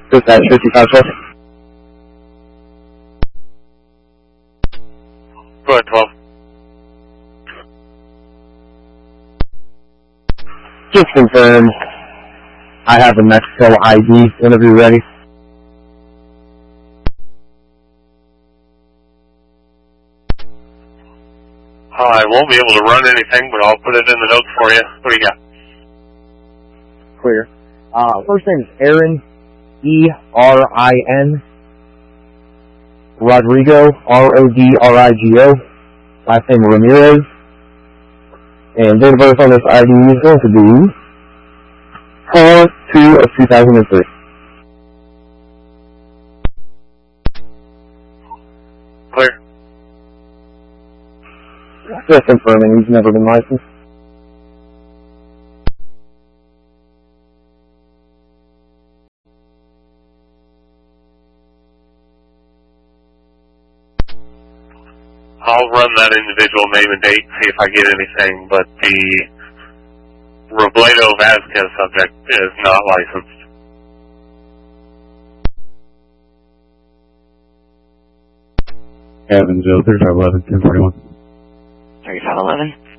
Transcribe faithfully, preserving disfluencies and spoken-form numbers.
Dispatch fifty-five twelve. Go ahead, twelve. Just confirm I have the Mexico I D whenever you're ready. I won't be able to run anything, but I'll put it in the notes for you. What do you got? Clear. Uh, first name is Aaron, E R I N. Rodrigo, R O D R I G O. Last name Ramirez. And date of birth on this I D is going to be four two of two thousand three. Clear. Just confirming he's never been licensed. I'll run that individual name and date, see if I get anything, but the Robledo Vasquez subject is not licensed. Evansville, thirty-five eleven, ten forty-one. thirty-five eleven.